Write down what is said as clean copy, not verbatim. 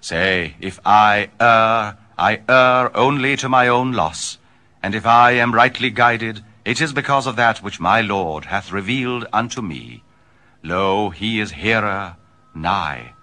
Say, if I err only to my own loss, and if I am rightly guided, it is because of that which my Lord hath revealed unto me. Lo, he is hearer, nigh,